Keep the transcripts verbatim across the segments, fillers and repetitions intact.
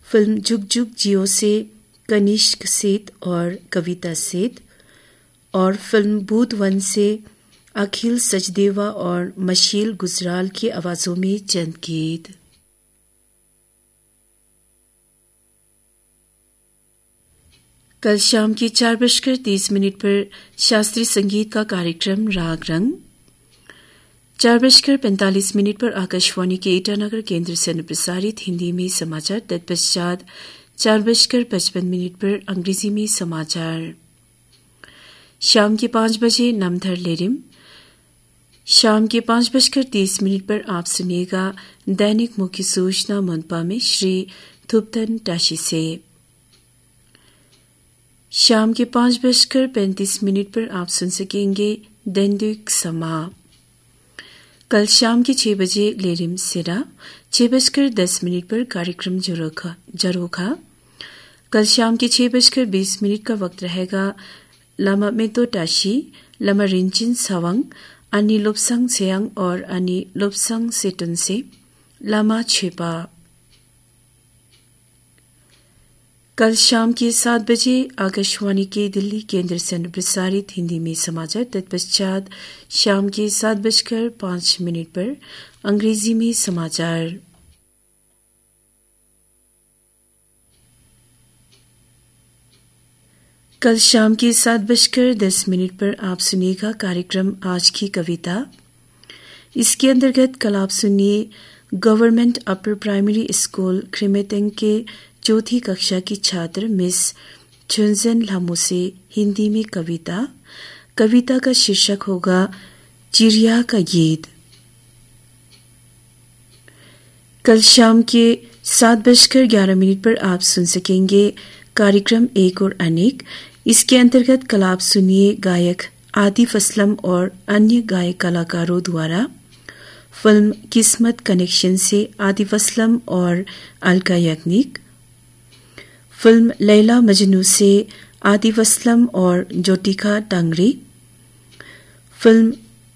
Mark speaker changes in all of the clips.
Speaker 1: Film जुग जुग जियो से कनिष्क सेठ और कविता सेठ, और फिल्म भूत वन से अखिल सचदेवा और मशील गुजराल की आवाजों में चंद गीत। कल शाम के चार बजकर तीस मिनट पर शास्त्रीय संगीत का कार्यक्रम राग रंग, चार बजकर पैंतालीस मिनट पर आकाशवाणी के ईटानगर केंद्र से प्रसारित हिंदी में समाचार। तत्पश्चात चार बजकर पचपन मिनट पर अंग्रेजी में समाचार। शाम के पांच बजे नमधर लेरिम, शाम के पांच बजकर तीस मिनट पर आप सुनिएगा दैनिक मुख्य सूचना मुनपा में श्री थुप्तन टाशी से। शाम के पांच बजकर पैंतीस मिनट पर आप सुन सकेंगे दैनिक समा। कल शाम के छह बजे लेरिम सिरा, छह बजकर दस मिनट पर कार्यक्रम जरोखा जरोखा। कल शाम के छह बजकर बीस मिनट का वक्त रहेगा लामा मेतो टाशी, लामा रिंचिन सवंग, अनि लोपसंग सेयंग और अनि लोपसंग सेटुन से लामा छेपा। कल शाम के सात बजे आकाशवाणी के दिल्ली केंद्र से प्रसारित हिंदी में समाचार। तत्पश्चात शाम के सात बजकर पांच मिनट पर अंग्रेजी में समाचार। कल शाम के सात बजकर दस मिनट पर आप सुनिएगा कार्यक्रम आज की कविता। इसके अंतर्गत कल आप सुनिए गवर्नमेंट अपर प्राइमरी स्कूल खिमेतेंग के चौथी कक्षा की छात्र मिस चुनजन लामो से हिंदी में कविता। कविता का शीर्षक होगा चिड़िया का गीत। कल शाम के सात बजकर ग्यारह मिनट पर आप सुन सकेंगे कार्यक्रम एक और अनेक। इसके अंतर्गत कल आप सुनिए गायक आतिफ असलम और अन्य गायक कलाकारों द्वारा फिल्म किस्मत कनेक्शन से आतिफ असलम और अलका याग्निक, फिल्म लैला मजनू से आतिफ असलम और ज्योतिका टांगरे, फिल्म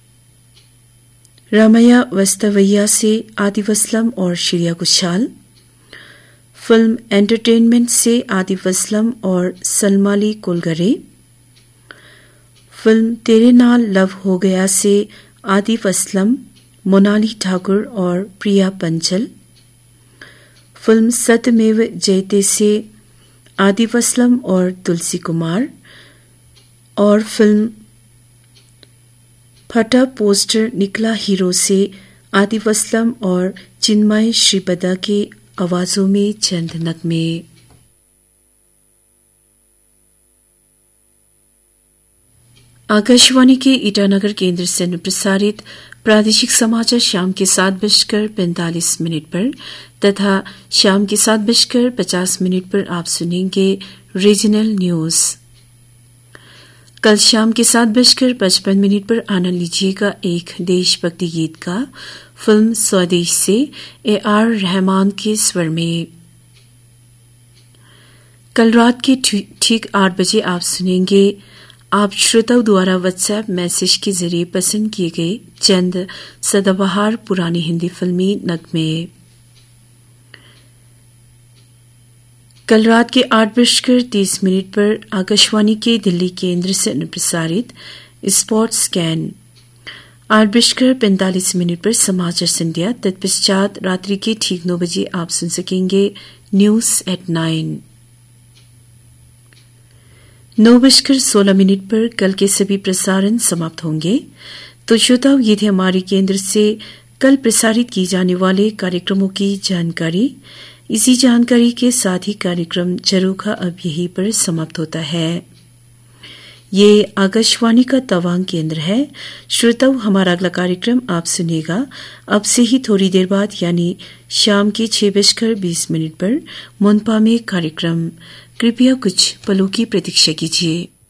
Speaker 1: रामैया वस्तवैया से आतिफ असलम और श्रेया घोषाल, फिल्म एंटरटेनमेंट से आतिफ असलम और सलमाली कोलगरे, फिल्म तेरे नाल लव हो गया से आतिफ असलम, मोनाली ठाकुर और प्रिया पंचल, फिल्म सत्यमेव जयते से आतिफ असलम और तुलसी कुमार, और फिल्म फटा पोस्टर निकला हीरो से आतिफ असलम और चिन्मय श्रीपदा के आवाजों में चंद नगमे। आकाशवाणी के ईटानगर केंद्र से प्रसारित प्रादेशिक समाचार शाम के सात बजकर पैंतालीस मिनट पर तथा शाम के सात बजकर पचास मिनट पर आप सुनेंगे रीजनल न्यूज। कल शाम के सात बजकर पचपन मिनट पर आनंद लीजिएगा एक देशभक्ति गीत का फिल्म स्वदेश से ए आर रहमान के स्वर में। कल रात के ठीक आठ बजे आप सुनेंगे आप श्रोताओं द्वारा व्हाट्सएप मैसेज के जरिए पसंद किए गए चंद सदाबहार पुरानी हिंदी फिल्मी नगमे। कल रात के आठ बजकर तीस मिनट पर आकाशवाणी के दिल्ली केंद्र से प्रसारित स्पॉट स्कैन, आठ बजकर पैंतालीस मिनट पर समाचार संध्या। तत्पश्चात रात्रि के ठीक नौ बजे आप सुन सकेंगे न्यूज एट नाइन। नौ बजकर सोलह मिनट पर कल के सभी प्रसारण समाप्त होंगे। तो श्रोताओ, ये थे हमारे केंद्र से कल प्रसारित की जाने वाले कार्यक्रमों की जानकारी। इसी जानकारी के साथ ही कार्यक्रम झरोखा अब यहीं पर समाप्त होता है। ये आकाशवाणी का तवांग केंद्र है। श्रोताओ, हमारा अगला कार्यक्रम आप सुनेगा अब से ही थोड़ी देर बाद, यानी शाम के छह बजकर बीस मिनट पर मुनपा में कार्यक्रम। कृपया कुछ पलों की प्रतीक्षा कीजिए।